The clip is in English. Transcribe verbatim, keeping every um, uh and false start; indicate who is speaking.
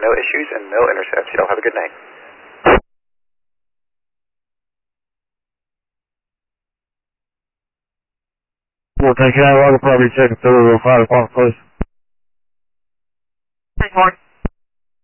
Speaker 1: no issues and no intercepts. Y'all have a good night.
Speaker 2: Well, can I log a property check and throw it five o'clock, please?
Speaker 3: Ten four.